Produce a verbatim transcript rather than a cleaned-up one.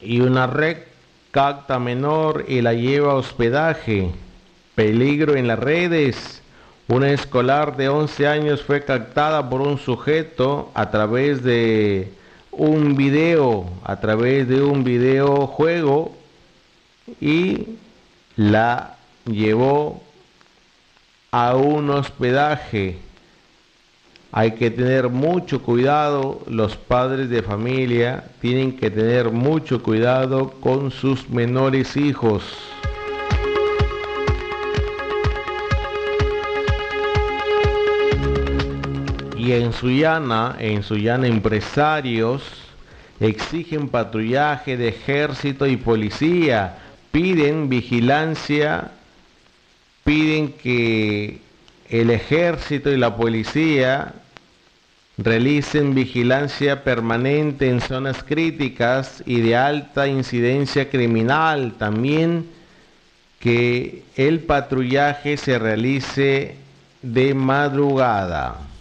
y una red capta menor y la lleva a hospedaje. Peligro en las redes. Una escolar de once años fue captada por un sujeto a través de un video, a través de un videojuego y la llevó a un hospedaje. Hay que tener mucho cuidado, los padres de familia tienen que tener mucho cuidado con sus menores hijos. Y en Sullana, en Sullana empresarios exigen patrullaje de ejército y policía, piden vigilancia, piden que el ejército y la policía realicen vigilancia permanente en zonas críticas y de alta incidencia criminal. También que el patrullaje se realice de madrugada.